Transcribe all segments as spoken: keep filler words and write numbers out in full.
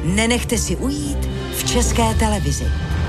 nenechte si ujít v České televizi.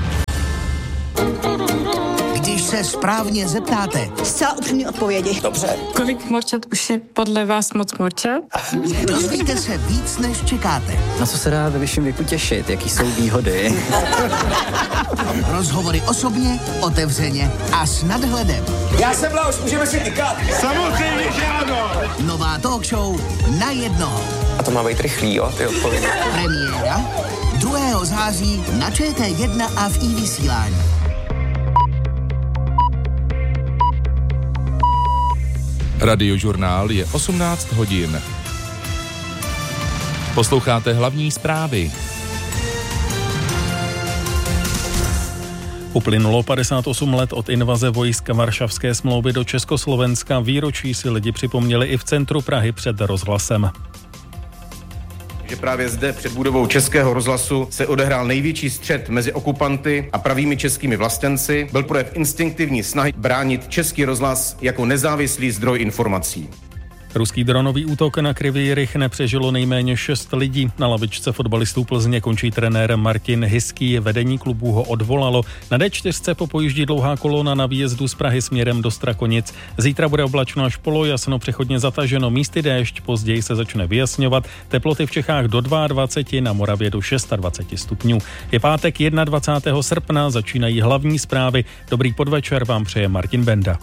Když se správně zeptáte. Zcela upřímné odpovědi. Dobře. Kolik morčat už je podle vás moc morčat? Dozvíte se víc, než čekáte. Na co se dá ve vyšším věku těšit? Jaký jsou výhody? Rozhovory osobně, otevřeně a s nadhledem. Já jsem Blahoš, můžeme si tykat. Samozřejmě, že ano. Nová talk show na jednoho. A to má být rychlý, jo, ty odpovědi. Premiéra druhého září na Č T jedna a v iVysílání. Radiožurnál je osmnáct hodin. Posloucháte hlavní zprávy. Uplynulo padesát osm let od invaze vojsk Varšavské smlouvy do Československa. Výročí si lidi připomněli i v centru Prahy před rozhlasem. Že právě zde před budovou Českého rozhlasu se odehrál největší střet mezi okupanty a pravými českými vlastenci. Byl projev instinktivní snahy bránit Český rozhlas jako nezávislý zdroj informací. Ruský dronový útok na Kryvý Rih nepřežilo nejméně šest lidí. Na lavičce fotbalistů Plzně končí trenér Martin Hyský. Vedení klubu ho odvolalo. Na D čtyři popojíždí dlouhá kolona na výjezdu z Prahy směrem do Strakonic. Zítra bude oblačno až polojasno, přechodně zataženo, místy déšť, později se začne vyjasňovat. Teploty v Čechách do dvacet dva, na Moravě do dvacet šest stupňů. Je pátek dvacátého prvního srpna, začínají hlavní zprávy. Dobrý podvečer vám přeje Martin Benda.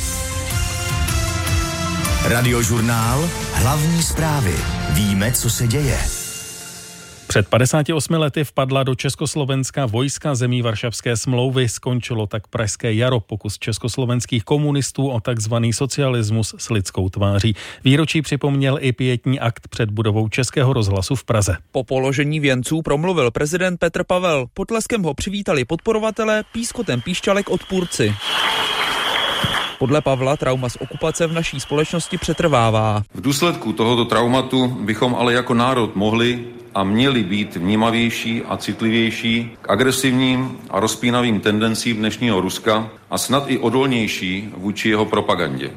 Radiožurnál, hlavní zprávy. Víme, co se děje. Před padesáti osmi lety vpadla do Československa vojska zemí Varšavské smlouvy. Skončilo tak pražské jaro, pokus československých komunistů o takzvaný socialismus s lidskou tváří. Výročí připomněl i pietní akt před budovou Českého rozhlasu v Praze. Po položení věnců promluvil prezident Petr Pavel. Potleskem ho přivítali podporovatelé, pískotem píšťalek odpůrci. Podle Pavla trauma z okupace v naší společnosti přetrvává. V důsledku tohoto traumatu bychom ale jako národ mohli a měli být vnímavější a citlivější k agresivním a rozpínavým tendencím dnešního Ruska a snad i odolnější vůči jeho propagandě.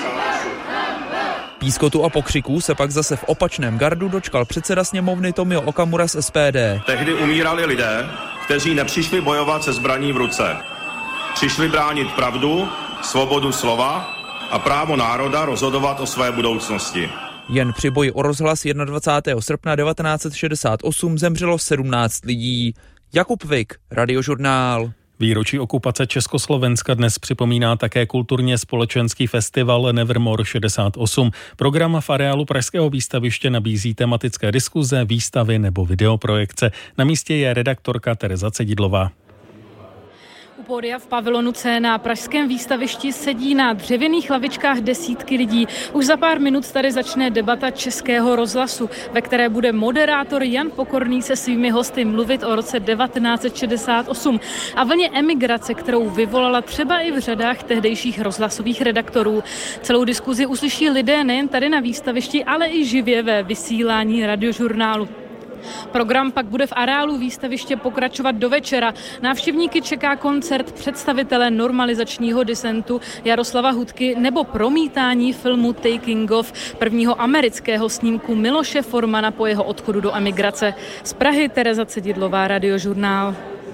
Pískotu a pokřiků se pak zase v opačném gardu dočkal předseda sněmovny Tomio Okamura z S P D. Tehdy umírali lidé, kteří nepřišli bojovat se zbraní v ruce. Přišli bránit pravdu, svobodu slova a právo národa rozhodovat o své budoucnosti. Jen při boji o rozhlas dvacátého prvního srpna devatenáct set šedesát osm zemřelo sedmnáct lidí. Jakub Vik, Radiožurnál. Výročí okupace Československa dnes připomíná také kulturně společenský festival Nevermore šedesát osm. Program v areálu Pražského výstaviště nabízí tematické diskuze, výstavy nebo videoprojekce. Na místě je redaktorka Tereza Cedidlová. U pódia v pavilonu C na pražském výstavišti sedí na dřevěných lavičkách desítky lidí. Už za pár minut tady začne debata Českého rozhlasu, ve které bude moderátor Jan Pokorný se svými hosty mluvit o roce devatenáct set šedesát osm a vlně emigrace, kterou vyvolala třeba i v řadách tehdejších rozhlasových redaktorů. Celou diskuzi uslyší lidé nejen tady na výstavišti, ale i živě ve vysílání Radiožurnálu. Program pak bude v areálu výstaviště pokračovat do večera. Návštěvníky čeká koncert představitele normalizačního disentu Jaroslava Hudky nebo promítání filmu Taking Off, prvního amerického snímku Miloše Formana po jeho odchodu do emigrace. Z Prahy Tereza Cedidlová, Radiožurnál.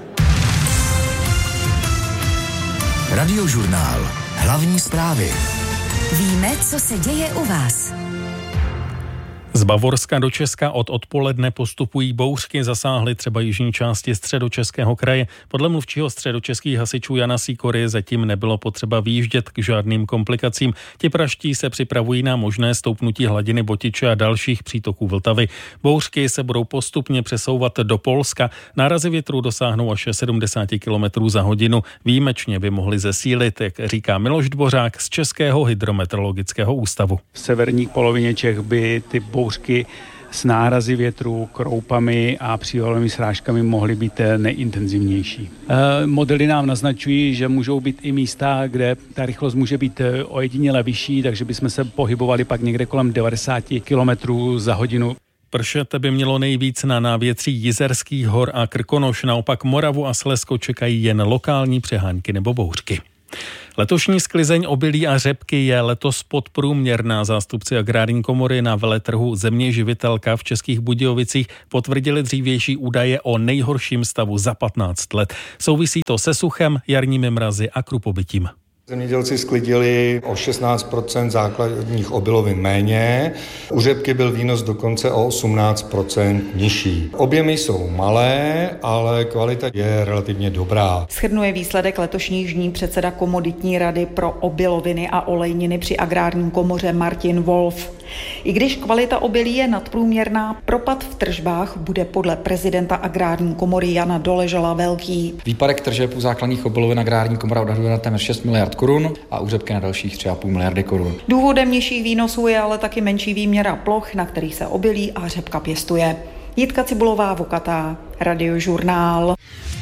Radiožurnál. Hlavní zprávy. Víme, co se děje u vás. Z Bavorska do Česka od odpoledne postupují bouřky, zasáhly třeba jižní části Středočeského kraje. Podle mluvčího středočeských hasičů Jana Sýkory zatím nebylo potřeba vyjíždět k žádným komplikacím. Ti pražští se připravují na možné stoupnutí hladiny Botiče a dalších přítoků Vltavy. Bouřky se budou postupně přesouvat do Polska. Nárazy větru dosáhnou až sedmdesát kilometrů za hodinu. Výjimečně by mohly zesílit, jak říká Miloš Dvořák z Českého hydrometeorologického ústavu. V severní polovině Čech by ty bouřky s nárazy větru, kroupami a přívalovými srážkami mohly být nejintenzivnější. E, modely nám naznačují, že můžou být i místa, kde ta rychlost může být ojediněle vyšší, takže bychom se pohybovali pak někde kolem devadesát kilometrů za hodinu. Pršet by mělo nejvíc na návětří Jizerských hor a Krkonoš, naopak Moravu a Slezsko čekají jen lokální přehánky nebo bouřky. Letošní sklizeň obilí a řepky je letos podprůměrná. Zástupci Agrární komory na veletrhu Země živitelka v Českých Budějovicích potvrdili dřívější údaje o nejhorším stavu za patnáct let. Souvisí to se suchem, jarními mrazy a krupobytím. Zemědělci sklidili o šestnáct procent základních obilovin méně, u řepky byl výnos dokonce o osmnáct procent nižší. Objemy jsou malé, ale kvalita je relativně dobrá. Shrnuje výsledek letošní žní předseda komoditní rady pro obiloviny a olejniny při Agrární komoře Martin Wolf. I když kvalita obilí je nadprůměrná, propad v tržbách bude podle prezidenta Agrární komory Jana Doležala velký. Výpadek tržeb u základních obilovin Agrární komora odhaduje na téměř šest miliard korun a u řepky na dalších tři a půl miliardy korun. Důvodem nižších výnosů je ale taky menší výměra ploch, na kterých se obilí a řepka pěstuje. Jitka Cibulová, Vokatá, Radiožurnál.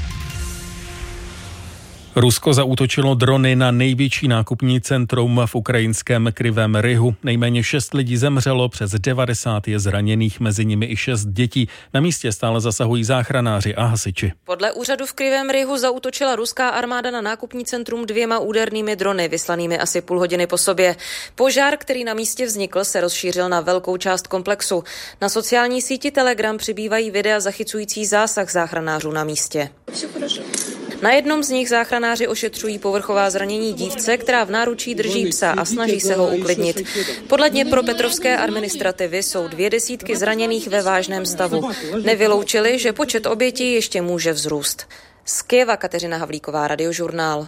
Rusko zaútočilo drony na největší nákupní centrum v ukrajinském Krivém Rihu. Nejméně šest lidí zemřelo, přes devadesát je zraněných, mezi nimi i šest dětí. Na místě stále zasahují záchranáři a hasiči. Podle úřadu v Krivém Rihu zaútočila ruská armáda na nákupní centrum dvěma údernými drony, vyslanými asi půl hodiny po sobě. Požár, který na místě vznikl, se rozšířil na velkou část komplexu. Na sociální síti Telegram přibývají videa zachycující zásah záchranářů na místě. Na jednom z nich záchranáři ošetřují povrchová zranění dívce, která v náručí drží psa a snaží se ho uklidnit. Podle Dněpropetrovské administrativy jsou dvě desítky zraněných ve vážném stavu. Nevyloučili, že počet obětí ještě může vzrůst. Z Kyjeva Kateřina Havlíková, Radiožurnál.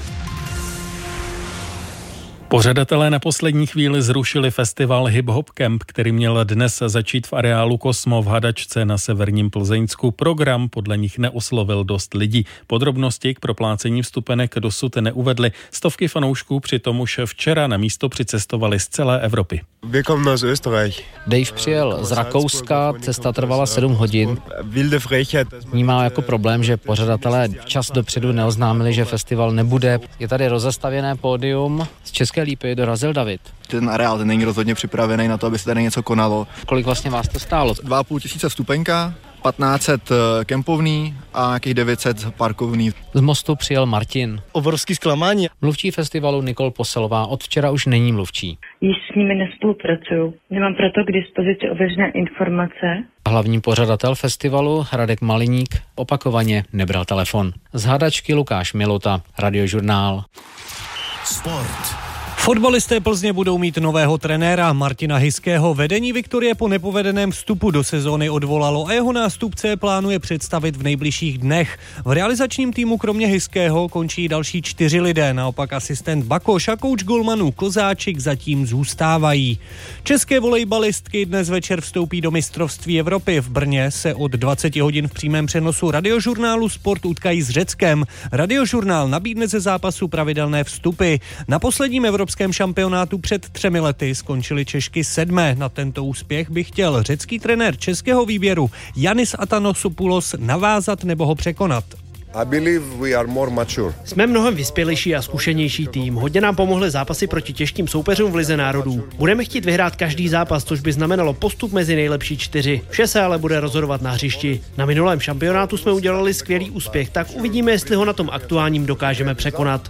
Pořadatelé na poslední chvíli zrušili festival Hip Hop Camp, který měl dnes začít v areálu Kosmo v Hadačce na severním Plzeňsku. Program podle nich neoslovil dost lidí. Podrobnosti k proplácení vstupenek dosud neuvedli. Stovky fanoušků přitom už včera na místo přicestovali z celé Evropy. Dave přijel z Rakouska, cesta trvala sedm hodin. Vnímá jako problém, že pořadatelé včas dopředu neoznámili, že festival nebude. Je tady rozestavěné pódium. Z České Lípy dorazil David. Ten areál ten není rozhodně připravený na to, aby se tady něco konalo. Kolik vlastně vás to stálo? Dva a půl tisíce vstupenka, patnáct set kempovný a nějakých devět set parkovný. Z Mostu přijel Martin. Obrovský zklamání. Mluvčí festivalu Nikol Poselová od včera už není mluvčí. Již s nimi nespolupracuju. Nemám proto k dispozici ověřené informace. Hlavní pořadatel festivalu Radek Maliník opakovaně nebral telefon. Z Hadačky Lukáš Milota, Radiožurnál. Sport. Fotbalisté Plzně budou mít nového trenéra Martina Hyského. Vedení Viktorie po nepovedeném vstupu do sezóny odvolalo a jeho nástupce plánuje představit v nejbližších dnech. V realizačním týmu kromě Hyského končí další čtyři lidé, naopak asistent Bakoš a kouč golmanů Kozáčik zatím zůstávají. České volejbalistky dnes večer vstoupí do mistrovství Evropy. V Brně se od dvacet hodin v přímém přenosu Radiožurnálu Sport utkají s Řeckem. Radiožurnál nabídne ze zápasu pravidelné vstupy. Na posledním evropském šampionátu před třemi lety skončili Češky sedmé. Na tento úspěch by chtěl řecký trenér českého výběru Yannis Atanosopoulos navázat nebo ho překonat. Jsme mnohem vyspělejší a zkušenější tým. Hodně nám pomohly zápasy proti těžkým soupeřům v lize národů. Budeme chtít vyhrát každý zápas, což by znamenalo postup mezi nejlepší čtyři. Vše se ale bude rozhodovat na hřišti. Na minulém šampionátu jsme udělali skvělý úspěch, tak uvidíme, jestli ho na tom aktuálním dokážeme překonat.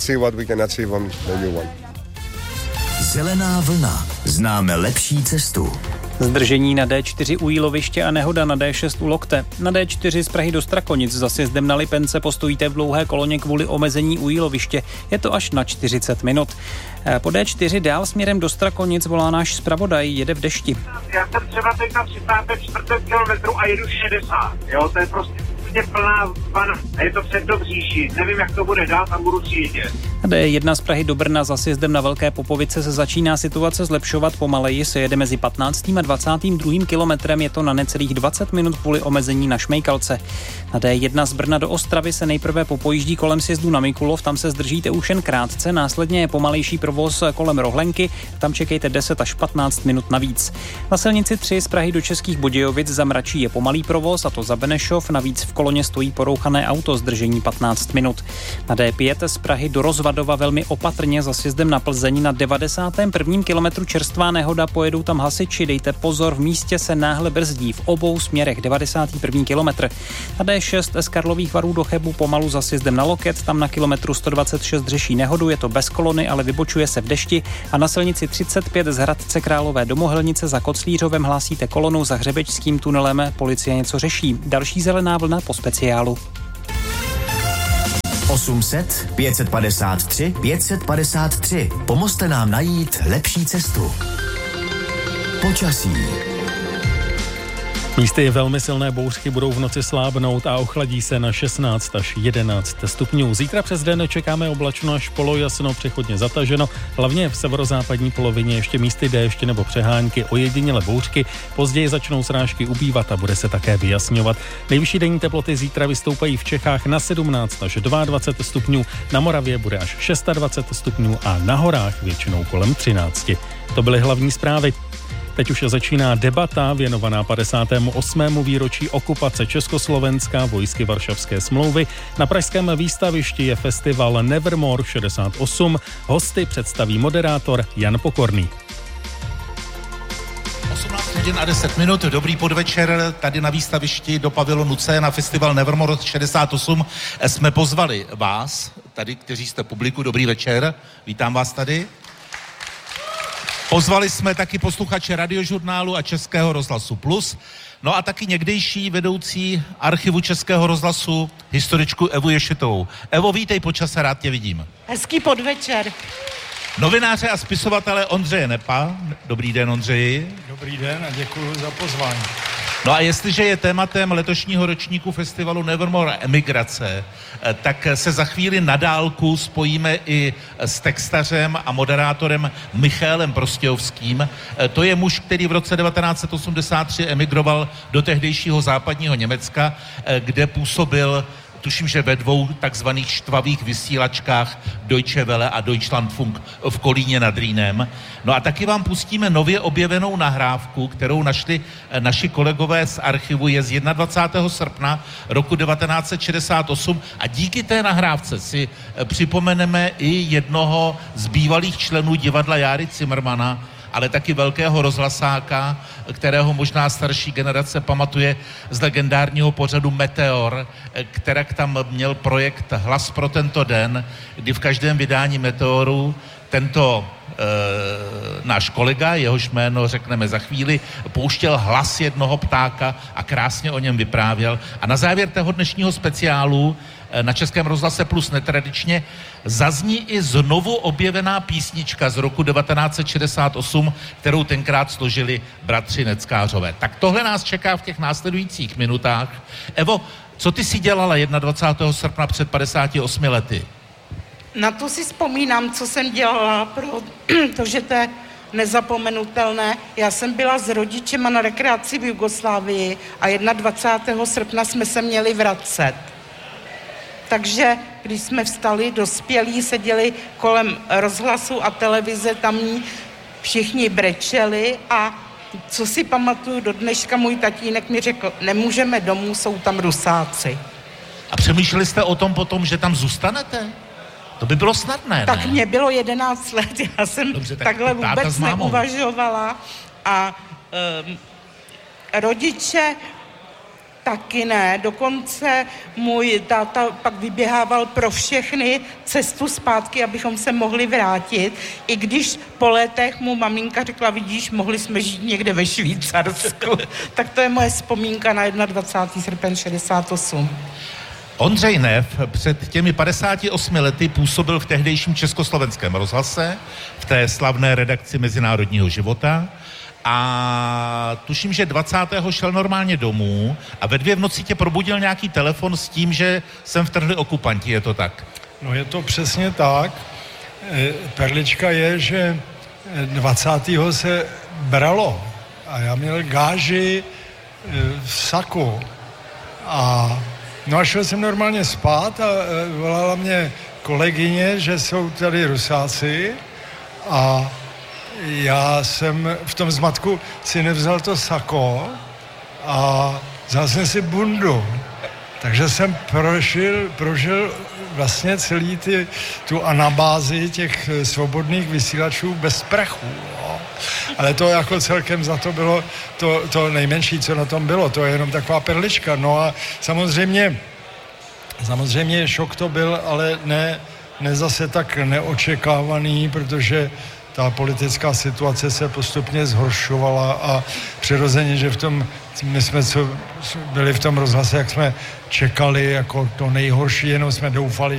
Zelená vlna. Známe lepší cestu. Zdržení na dé čtyři u Jíloviště a nehoda na dé šest u Lokte. Na dé čtyři z Prahy do Strakonic za sjezdem na Lipence postojíte v dlouhé koloně kvůli omezení u Jíloviště. Je to až na čtyřicet minut. Po dé čtyři dál směrem do Strakonic volá náš zpravodaj, jede v dešti. Já jsem třeba teď na třicet čtyři kilometrů a jedu šedesát. Jo, to je prostě plná vana. A je to před Dobříší. Nevím, jak to bude dál, tam budu přijíždět. dé jedna z Prahy do Brna za sjezdem na Velké Popovice se začíná situace zlepšovat. Pomaleji se jede mezi patnáctým a dvacátým druhým kilometrem. Je to na necelých dvacet minut kvůli omezení na Šmejkalce. Na dé jedna z Brna do Ostravy se nejprve popojíždí kolem sjezdu na Mikulov. Tam se zdržíte už jen krátce. Následně je pomalejší provoz kolem Rohlenky. Tam čekejte deset až patnáct minut navíc. Na silnici tři z Prahy do Českých Budějovic za Mračí je pomalý provoz, a to za Benešov. Navíc v koloně stojí porouchané auto, zdržení patnáct minut. Na dé pět z Prahy do Rozvadové Ladova velmi opatrně za sjezdem na Plzeň na devadesátém prvním kilometru čerstvá nehoda, pojedou tam hasiči, dejte pozor, v místě se náhle brzdí v obou směrech, devadesátý první kilometr. Na D šest z Karlových Varů do Chebu pomalu za sjezdem na Loket, tam na kilometru sto dvacet šest řeší nehodu, je to bez kolony, ale vybočuje se v dešti a na silnici třicet pět z Hradce Králové do Mohelnice za Koclířovem hlásíte kolonu, za Hřebečským tunelem policie něco řeší. Další zelená vlna po speciálu. osm set pět set padesát tři pět set padesát tři. Pomozte nám najít lepší cestu. Počasí. Místy velmi silné bouřky budou v noci slábnout a ochladí se na šestnáct až jedenáct stupňů. Zítra přes den čekáme oblačno až polojasno, přechodně zataženo, hlavně v severozápadní polovině ještě místy déšť nebo přehánky, ojediněle bouřky. Později začnou srážky ubývat a bude se také vyjasňovat. Nejvyšší denní teploty zítra vystoupají v Čechách na sedmnáct až dvacet dva stupňů, na Moravě bude až dvacet šest stupňů a na horách většinou kolem třináct. To byly hlavní zprávy. Teď už začíná debata věnovaná padesátému osmému výročí okupace Československa vojsky Varšavské smlouvy. Na pražském výstavišti je festival Nevermore šedesát osm. Hosty představí moderátor Jan Pokorný. osmnáct hodin a deset minut, dobrý podvečer, tady na výstavišti do pavilonu C na festival Nevermore šedesát osm jsme pozvali vás, tady, kteří jste publiku, dobrý večer, vítám vás tady. Pozvali jsme taky posluchače Radiožurnálu a Českého rozhlasu Plus, no a taky někdejší vedoucí archivu Českého rozhlasu, historičku Evu Ješitovou. Evo, vítej po čase, rád tě vidím. Hezký podvečer. Novináře a spisovatele Ondřeje Nepa. Dobrý den, Ondřeji. Dobrý den a děkuji za pozvání. No a jestliže je tématem letošního ročníku festivalu Nevermore emigrace, tak se za chvíli na dálku spojíme i s textařem a moderátorem Michaelem Prostějovským. To je muž, který v roce devatenáct set osmdesát tři emigroval do tehdejšího západního Německa, kde působil tuším, že ve dvou takzvaných štvavých vysílačkách Deutsche Welle a Deutschlandfunk v Kolíně nad Rýnem. No a taky vám pustíme nově objevenou nahrávku, kterou našli naši kolegové z archivu, je z dvacátého prvního srpna roku devatenáct set šedesát osm a díky té nahrávce si připomeneme i jednoho z bývalých členů divadla Járy Cimrmana, ale taky velkého rozhlasáka, kterého možná starší generace pamatuje z legendárního pořadu Meteor, který tam měl projekt Hlas pro tento den, kdy v každém vydání Meteoru tento e, náš kolega, jehož jméno řekneme za chvíli, pouštěl hlas jednoho ptáka a krásně o něm vyprávěl. A na závěr toho dnešního speciálu na Českém rozhlase Plus netradičně zazní i znovu objevená písnička z roku devatenáct set šedesát osm, kterou tenkrát složili bratři Neckářové. Tak tohle nás čeká v těch následujících minutách. Evo, co ty si dělala dvacátého prvního srpna před padesáti osmi lety? Na to si vzpomínám, co jsem dělala, protože to je nezapomenutelné. Já jsem byla s rodičema na rekreaci v Jugoslávii a dvacátého prvního srpna jsme se měli vracet. Takže když jsme vstali, dospělí, seděli kolem rozhlasu a televize, tamní všichni brečeli a co si pamatuju do dneška, můj tatínek mi řekl, nemůžeme domů, jsou tam Rusáci. A přemýšleli jste o tom potom, že tam zůstanete? To by bylo snadné, Tak ne? mě bylo jedenáct let, já jsem Dobře, tak takhle vůbec neuvažovala a um, rodiče taky ne, dokonce můj táta pak vyběhával pro všechny cestu zpátky, abychom se mohli vrátit, i když po letech mu maminka řekla, vidíš, mohli jsme žít někde ve Švýcarsku. Tak to je moje vzpomínka na dvacátého prvního srpna šedesát osm. Ondřej Nef před těmi padesáti osmi lety působil v tehdejším Československém rozhlase, v té slavné redakci Mezinárodního života, a tuším, že dvacátého šel normálně domů a ve dvě v noci tě probudil nějaký telefon s tím, že sem vtrhli okupanti, je to tak? No je to přesně tak. Perlička je, že dvacátého se bralo a já měl gáži v saku a no a šel jsem normálně spát a volala mě kolegyně, že jsou tady Rusáci a já jsem v tom zmatku si nevzal to sako a vzal jsem si bundu. Takže jsem prožil, prožil vlastně celý ty, tu anabázi těch svobodných vysílačů bez prachu. Jo. Ale to jako celkem za to bylo to, to nejmenší, co na tom bylo. To je jenom taková perlička. No a samozřejmě, samozřejmě šok to byl, ale ne, ne zase tak neočekávaný, protože ta politická situace se postupně zhoršovala a přirozeně, že v tom, my jsme co byli v tom rozhlase, jak jsme čekali jako to nejhorší, jenom jsme doufali,